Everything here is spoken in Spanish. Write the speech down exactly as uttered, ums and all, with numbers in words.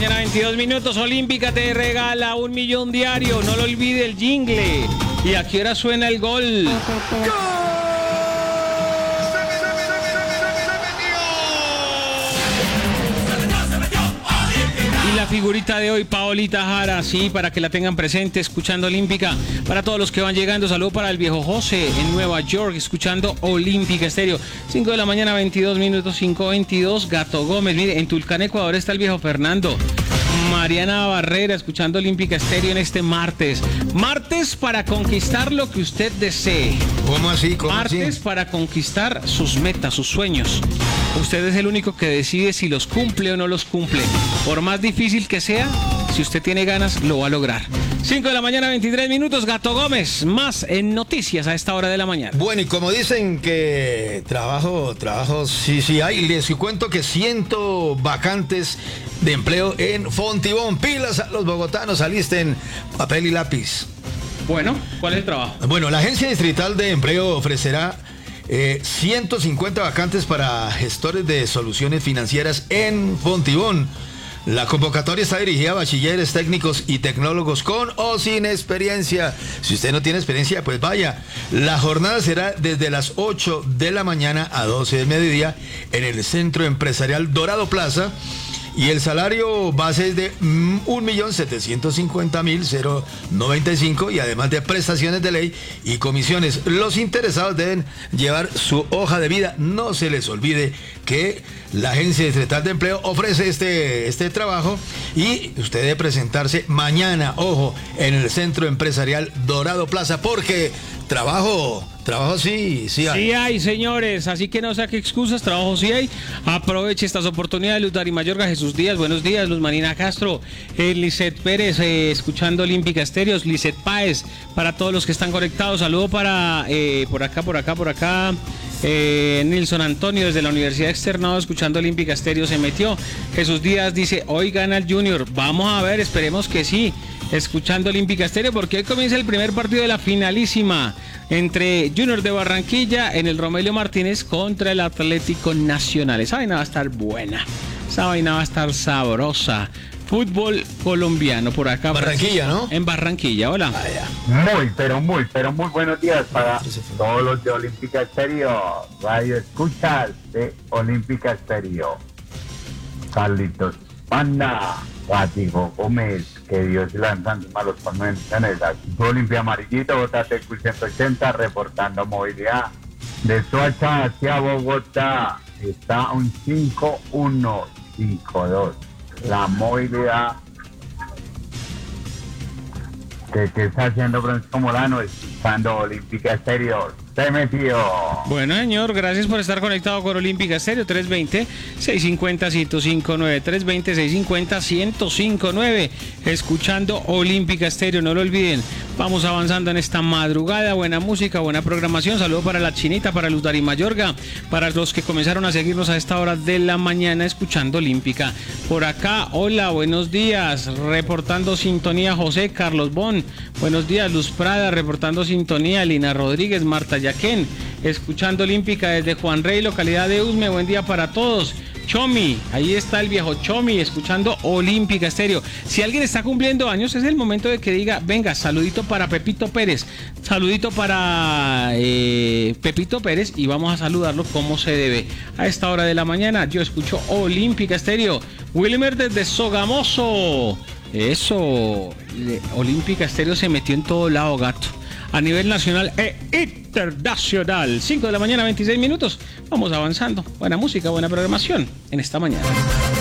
veintidós minutos, Olímpica te regala un millón diario, no lo olvide el jingle. ¿Y a qué hora suena el gol? ¡Gol! Y la figurita de hoy, Paolita Jara, sí, para que la tengan presente, escuchando Olímpica. Para todos los que van llegando, saludo para el viejo José en Nueva York, escuchando Olímpica Estéreo. cinco de la mañana, veintidós minutos, cinco veintidós, Gato Gómez. Mire, en Tulcán, Ecuador, está el viejo Fernando. Mariana Barrera, escuchando Olímpica Estéreo en este martes. Martes para conquistar lo que usted desee. ¿Cómo así? ¿Cómo martes así? Para conquistar sus metas, sus sueños. Usted es el único que decide si los cumple o no los cumple. Por más difícil que sea, si usted tiene ganas, lo va a lograr. cinco de la mañana, veintitrés minutos, Gato Gómez, más en noticias a esta hora de la mañana. Bueno, y como dicen que trabajo, trabajo, sí, sí hay, les cuento que ciento vacantes de empleo en Fontibón. Pilas a los bogotanos, alisten papel y lápiz. Bueno, ¿cuál es el trabajo? Bueno, la Agencia Distrital de Empleo ofrecerá eh, ciento cincuenta vacantes para gestores de soluciones financieras en Fontibón. La convocatoria está dirigida a bachilleres, técnicos y tecnólogos con o sin experiencia. Si usted no tiene experiencia, pues vaya. La jornada será desde las ocho de la mañana a doce del mediodía en el Centro Empresarial Dorado Plaza. Y el salario base es de un millón setecientos cincuenta mil noventa y cinco y además de prestaciones de ley y comisiones. Los interesados deben llevar su hoja de vida. No se les olvide que la Agencia Distrital de Empleo ofrece este, este trabajo y usted debe presentarse mañana, ojo, en el Centro Empresarial Dorado Plaza, porque trabajo... Trabajo sí, sí hay. Sí hay, señores, así que no saque excusas, trabajo sí hay. Aproveche estas oportunidades, Luz Dari Mayorga, Jesús Díaz, buenos días, Luz Marina Castro, eh, Lisset Pérez, eh, escuchando Olímpica Estéreo, Lisset Páez, para todos los que están conectados, saludo para, eh, por acá, por acá, por acá, eh, Nilson Antonio desde la Universidad Externado, escuchando Olímpica Estéreo, se metió. Jesús Díaz dice, hoy gana el Junior, vamos a ver, esperemos que sí. Escuchando Olímpica Estéreo, porque hoy comienza el primer partido de la finalísima entre Junior de Barranquilla en el Romelio Martínez contra el Atlético Nacional. Esa vaina va a estar buena, esa vaina va a estar sabrosa. Fútbol colombiano por acá. Barranquilla, ¿no? En Barranquilla, hola. Muy, pero muy, pero muy buenos días para todos los de Olímpica Estéreo. Radio escuchas de Olímpica Estéreo. Carlitos Panda, Gatigo Gómez, que Dios lanzando malos convenciones. Olimpia Amarillito, Botate ciento ochenta, reportando movilidad. De Soacha hacia Bogotá está un cinco uno cinco dos. La movilidad que, que está haciendo Francisco Molano, escuchando Olímpica Estéreo. Se metió. Bueno, señor, gracias por estar conectado con Olímpica Estéreo. Tres veinte, seiscientos cincuenta, ciento cinco nueve, tres veinte, seiscientos cincuenta, ciento cinco nueve, escuchando Olímpica Estéreo, no lo olviden. Vamos avanzando en esta madrugada, buena música, buena programación. Saludo para la Chinita, para Luz Dari Mayorga, para los que comenzaron a seguirnos a esta hora de la mañana escuchando Olímpica. Por acá, hola, buenos días, reportando sintonía José Carlos Bon. Buenos días, Luz Prada, reportando sintonía Lina Rodríguez, Marta Yaquén, escuchando Olímpica desde Juan Rey, localidad de Usme. Buen día para todos. Chomi, ahí está el viejo Chomi, escuchando Olímpica Estéreo. Si alguien está cumpliendo años, es el momento de que diga, venga, saludito para Pepito Pérez, saludito para eh, Pepito Pérez, y vamos a saludarlo como se debe. A esta hora de la mañana, yo escucho Olímpica Estéreo. Wilmer desde Sogamoso. Eso, Olímpica Estéreo se metió en todo lado, gato. A nivel nacional e internacional. cinco de la mañana, veintiséis minutos. Vamos avanzando. Buena música, buena programación en esta mañana.